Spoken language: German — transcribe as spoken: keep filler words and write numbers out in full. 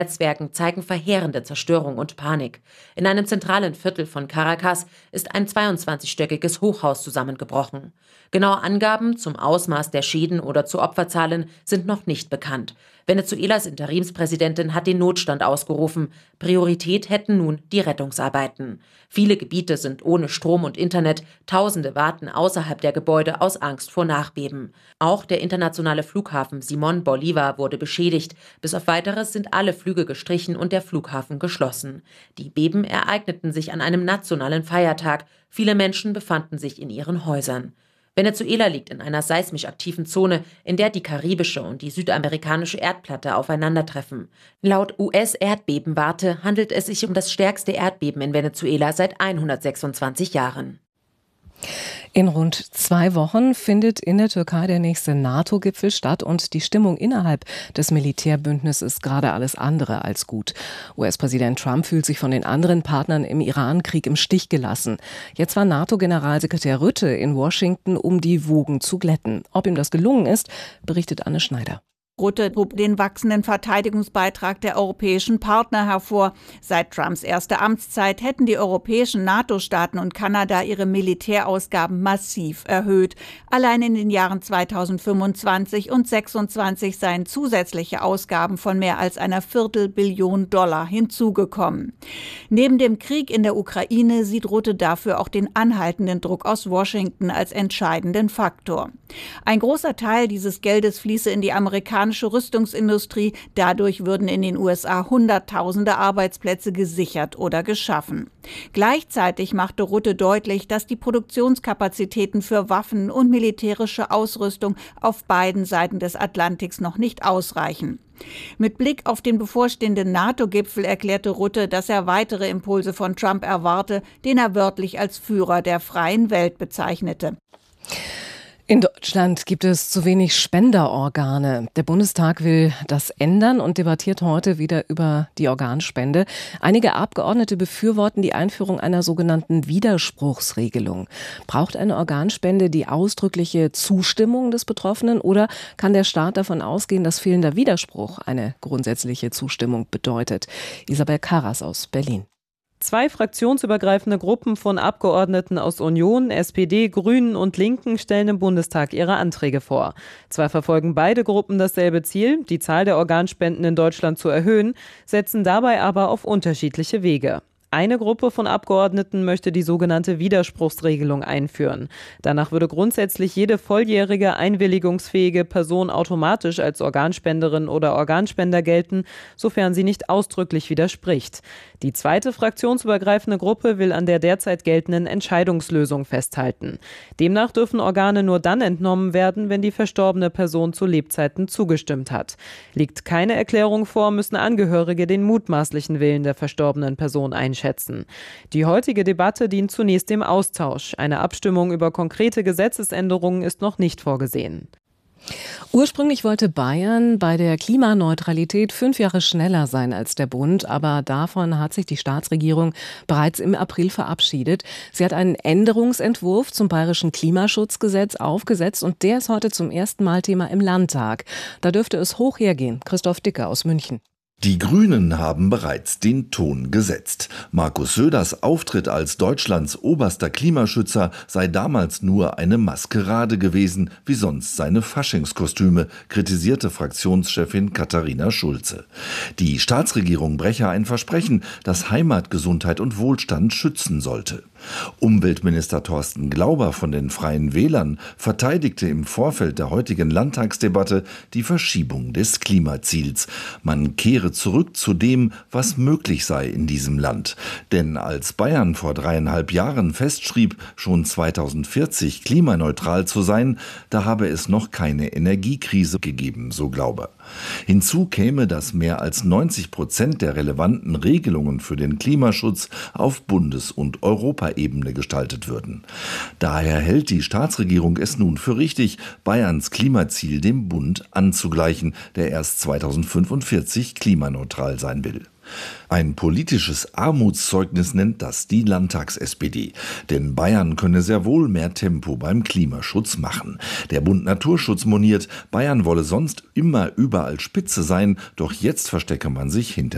Netzwerken zeigen verheerende Zerstörung und Panik. In einem zentralen Viertel von Caracas ist ein zweiundzwanzigstöckiges Hochhaus zusammengebrochen. Genaue Angaben zum Ausmaß der Schäden oder zu Opferzahlen sind noch nicht bekannt. Venezuelas Interimspräsidentin hat den Notstand ausgerufen. Priorität hätten nun die Rettungsarbeiten. Viele Gebiete sind ohne Strom und Internet. Tausende warten außerhalb der Gebäude aus Angst vor Nachbeben. Auch der internationale Flughafen Simón Bolívar wurde beschädigt. Bis auf Weiteres sind alle Flüge gestrichen und der Flughafen geschlossen. Die Beben ereigneten sich an einem nationalen Feiertag. Viele Menschen befanden sich in ihren Häusern. Venezuela liegt in einer seismisch aktiven Zone, in der die karibische und die südamerikanische Erdplatte aufeinandertreffen. Laut U S-Erdbebenwarte handelt es sich um das stärkste Erdbeben in Venezuela seit hundertsechsundzwanzig Jahren. In rund zwei Wochen findet in der Türkei der nächste NATO-Gipfel statt und die Stimmung innerhalb des Militärbündnisses ist gerade alles andere als gut. U S-Präsident Trump fühlt sich von den anderen Partnern im Iran-Krieg im Stich gelassen. Jetzt war NATO-Generalsekretär Rutte in Washington, um die Wogen zu glätten. Ob ihm das gelungen ist, berichtet Anne Schneider. Rutte hob den wachsenden Verteidigungsbeitrag der europäischen Partner hervor. Seit Trumps erster Amtszeit hätten die europäischen NATO-Staaten und Kanada ihre Militärausgaben massiv erhöht. Allein in den Jahren zweitausendfünfundzwanzig und zweitausendsechsundzwanzig seien zusätzliche Ausgaben von mehr als einer Viertelbillion Dollar hinzugekommen. Neben dem Krieg in der Ukraine sieht Rutte dafür auch den anhaltenden Druck aus Washington als entscheidenden Faktor. Ein großer Teil dieses Geldes fließe in die amerikanische Rüstungsindustrie. Dadurch würden in den U S A Hunderttausende Arbeitsplätze gesichert oder geschaffen. Gleichzeitig machte Rutte deutlich, dass die Produktionskapazitäten für Waffen und militärische Ausrüstung auf beiden Seiten des Atlantiks noch nicht ausreichen. Mit Blick auf den bevorstehenden NATO-Gipfel erklärte Rutte, dass er weitere Impulse von Trump erwarte, den er wörtlich als Führer der freien Welt bezeichnete. In Deutschland gibt es zu wenig Spenderorgane. Der Bundestag will das ändern und debattiert heute wieder über die Organspende. Einige Abgeordnete befürworten die Einführung einer sogenannten Widerspruchsregelung. Braucht eine Organspende die ausdrückliche Zustimmung des Betroffenen oder kann der Staat davon ausgehen, dass fehlender Widerspruch eine grundsätzliche Zustimmung bedeutet? Isabel Karras aus Berlin. Zwei fraktionsübergreifende Gruppen von Abgeordneten aus Union, S P D, Grünen und Linken stellen im Bundestag ihre Anträge vor. Zwar verfolgen beide Gruppen dasselbe Ziel, die Zahl der Organspenden in Deutschland zu erhöhen, setzen dabei aber auf unterschiedliche Wege. Eine Gruppe von Abgeordneten möchte die sogenannte Widerspruchsregelung einführen. Danach würde grundsätzlich jede volljährige, einwilligungsfähige Person automatisch als Organspenderin oder Organspender gelten, sofern sie nicht ausdrücklich widerspricht. Die zweite fraktionsübergreifende Gruppe will an der derzeit geltenden Entscheidungslösung festhalten. Demnach dürfen Organe nur dann entnommen werden, wenn die verstorbene Person zu Lebzeiten zugestimmt hat. Liegt keine Erklärung vor, müssen Angehörige den mutmaßlichen Willen der verstorbenen Person einschätzen. Schätzen. Die heutige Debatte dient zunächst dem Austausch. Eine Abstimmung über konkrete Gesetzesänderungen ist noch nicht vorgesehen. Ursprünglich wollte Bayern bei der Klimaneutralität fünf Jahre schneller sein als der Bund, aber davon hat sich die Staatsregierung bereits im April verabschiedet. Sie hat einen Änderungsentwurf zum bayerischen Klimaschutzgesetz aufgesetzt und der ist heute zum ersten Mal Thema im Landtag. Da dürfte es hoch hergehen. Christoph Dicker aus München. Die Grünen haben bereits den Ton gesetzt. Markus Söders Auftritt als Deutschlands oberster Klimaschützer sei damals nur eine Maskerade gewesen, wie sonst seine Faschingskostüme, kritisierte Fraktionschefin Katharina Schulze. Die Staatsregierung breche ein Versprechen, das Heimat, Gesundheit und Wohlstand schützen sollte. Umweltminister Thorsten Glauber von den Freien Wählern verteidigte im Vorfeld der heutigen Landtagsdebatte die Verschiebung des Klimaziels. Man kehre zurück zu dem, was möglich sei in diesem Land. Denn als Bayern vor dreieinhalb Jahren festschrieb, schon zweitausendvierzig klimaneutral zu sein, da habe es noch keine Energiekrise gegeben, so Glauber. Hinzu käme, dass mehr als neunzig Prozent der relevanten Regelungen für den Klimaschutz auf Bundes- und Europaebene gestaltet würden. Daher hält die Staatsregierung es nun für richtig, Bayerns Klimaziel dem Bund anzugleichen, der erst zweitausendfünfundvierzig klimaneutral sein will. Ein politisches Armutszeugnis nennt das die Landtags-S P D. Denn Bayern könne sehr wohl mehr Tempo beim Klimaschutz machen. Der Bund Naturschutz moniert, Bayern wolle sonst immer überall Spitze sein, doch jetzt verstecke man sich hinter